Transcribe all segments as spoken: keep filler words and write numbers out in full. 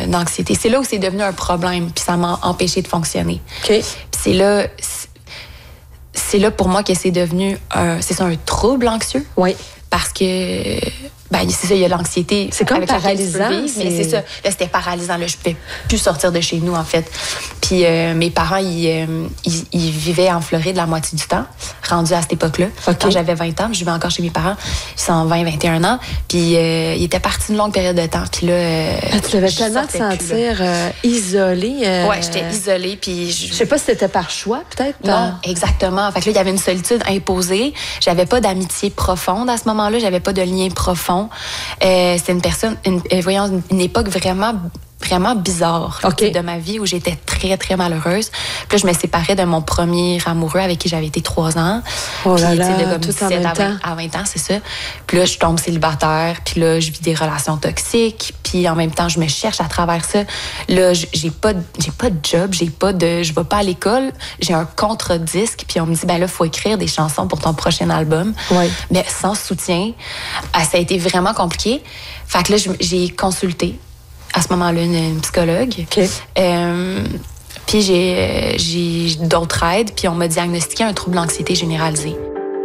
euh, d'anxiété. C'est là où c'est devenu un problème, puis ça m'a empêché de fonctionner. Okay. Puis c'est là, c'est là pour moi que c'est devenu un, c'est ça, un trouble anxieux. Oui. Parce que, ben, c'est ça, il y a l'anxiété. C'est comme paralysant. Vivre, mais c'est ça. Là, c'était paralysant. Là, je ne pouvais plus sortir de chez nous, en fait. Puis euh, mes parents, ils, euh, ils, ils vivaient en Floride la moitié du temps, rendus à cette époque-là. Okay. Quand j'avais vingt ans, je vivais encore chez mes parents. Ils sont vingt, vingt et un ans. Puis euh, ils étaient partis une longue période de temps. Puis là, euh, ah, tu devais tellement te sentir euh, isolée. Euh... Oui, j'étais isolée. Puis je ne sais pas si c'était par choix, peut-être. Non, exactement. Fait que là, il y avait une solitude imposée. J'avais pas d'amitié profonde à ce moment-là. J'avais pas de lien profond. Euh, c'était une personne, une, euh, voyons, une, une époque vraiment vraiment bizarre okay. de ma vie où j'étais très, très malheureuse. Puis là, je me séparais de mon premier amoureux avec qui j'avais été trois ans. Oh là puis, là, de comme tout en même à vingt, temps. À vingt ans, c'est ça. Puis là, je tombe célibataire. Puis là, je vis des relations toxiques. Puis en même temps, je me cherche à travers ça. Là, j'ai pas, j'ai pas de job, j'ai pas de, je vais pas à l'école. J'ai un contre-disque. Puis on me dit, ben là, faut écrire des chansons pour ton prochain album. Oui. Mais sans soutien, ça a été vraiment compliqué. Fait que là, j'ai consulté à ce moment-là une, une psychologue. Okay. Euh, puis j'ai, j'ai d'autres aides, puis on m'a diagnostiqué un trouble d'anxiété généralisé.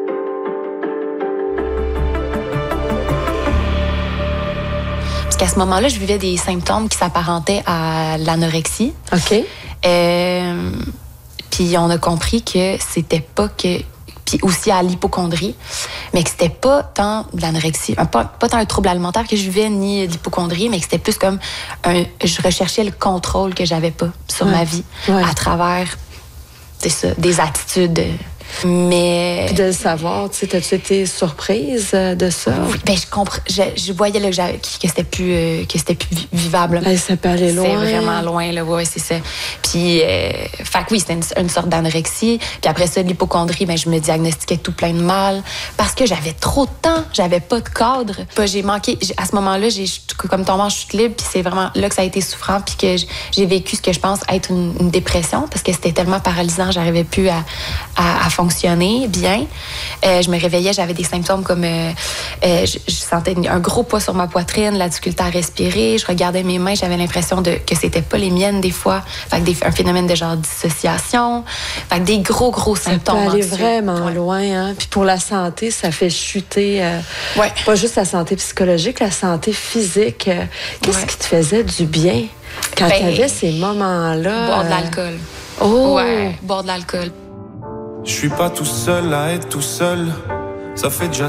Parce qu'à ce moment-là, je vivais des symptômes qui s'apparentaient à l'anorexie. OK. Euh, puis on a compris que c'était pas que... Puis aussi à l'hypocondrie, mais que c'était pas tant de l'anorexie, pas, pas tant un trouble alimentaire que je vivais, ni de l'hypocondrie, mais que c'était plus comme un, je recherchais le contrôle que j'avais pas sur ouais. ma vie ouais. à travers, c'est ça, des attitudes. Mais... Puis de le savoir, tu sais, t'as-tu été surprise de ça? Oui, bien, je comprends. Je, je voyais là, que, que c'était plus, euh, que c'était plus vivable. Ben, ça peut aller loin. C'est vraiment loin, là, ouais, c'est ça. Puis, euh, fait que oui, c'était une, une sorte d'anorexie. Puis après ça, de l'hypocondrie, ben, je me diagnostiquais tout plein de mal parce que j'avais trop de temps, j'avais pas de cadre. Puis j'ai manqué, j'ai, à ce moment-là, j'ai comme tombé en chute libre, puis c'est vraiment là que ça a été souffrant, puis que j'ai vécu ce que je pense être une, une dépression parce que c'était tellement paralysant, j'arrivais plus à, à, à fonctionner bien. Euh, je me réveillais, j'avais des symptômes comme euh, euh, je, je sentais un gros poids sur ma poitrine, la difficulté à respirer. Je regardais mes mains, j'avais l'impression de que c'était pas les miennes des fois. Fait que des, un phénomène de genre dissociation. Fait que des gros gros symptômes. Ça peut aller anxieux. vraiment ouais. loin, hein. Puis pour la santé, ça fait chuter. Euh, ouais. Pas juste la santé psychologique, la santé physique. Euh, qu'est-ce ouais. qui te faisait du bien quand ben, tu avais ces moments-là? Boire de l'alcool. Oh. Ouais, boire de l'alcool. Je suis pas tout seul à être tout seul. Ça fait déjà